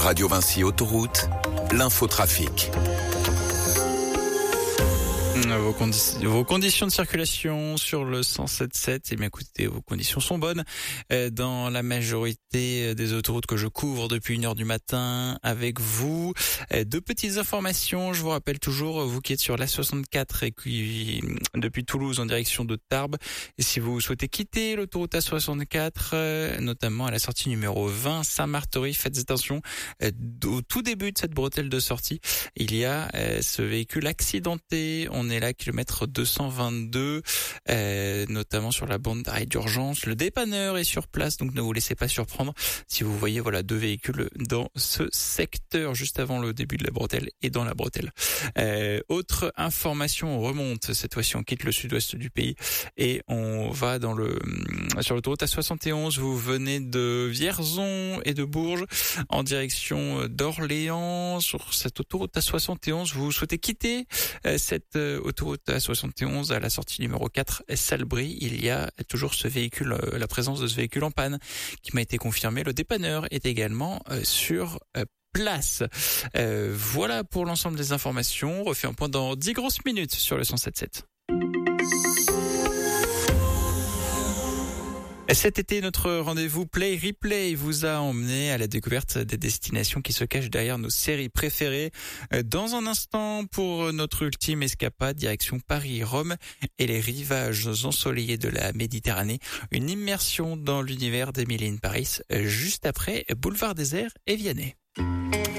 Radio Vinci Autoroute, l'infotrafic. Vos conditions de circulation sur le 107.7, eh bien écoutez, vos conditions sont bonnes dans la majorité des autoroutes que je couvre depuis 1h du matin avec vous. Deux petites informations, je vous rappelle toujours, vous qui êtes sur l'A64 et qui depuis Toulouse en direction de Tarbes, et si vous souhaitez quitter l'autoroute A64, notamment à la sortie numéro 20 Saint-Martory, faites attention, au tout début de cette bretelle de sortie, il y a ce véhicule accidenté. On est là, kilomètre 222, notamment sur la bande d'arrêt d'urgence. Le dépanneur est sur place, donc ne vous laissez pas surprendre si vous voyez deux véhicules dans ce secteur, juste avant le début de la bretelle et dans la bretelle. Autre information, on remonte, cette fois-ci on quitte le sud-ouest du pays et on va sur l'autoroute A71. Vous venez de Vierzon et de Bourges en direction d'Orléans. Sur cette autoroute A71, vous souhaitez quitter cette autoroute A71 à la sortie numéro 4 Salbris. Il y a toujours ce véhicule, la présence de ce véhicule en panne qui m'a été confirmé. Le dépanneur est également sur place. Voilà pour l'ensemble des informations. On refait un point dans 10 grosses minutes sur le 107.7. Cet été, notre rendez-vous Play Replay vous a emmené à la découverte des destinations qui se cachent derrière nos séries préférées. Dans un instant, pour notre ultime escapade, direction Paris-Rome et les rivages ensoleillés de la Méditerranée. Une immersion dans l'univers d'Emily in Paris, juste après Boulevard Désert et Vianney.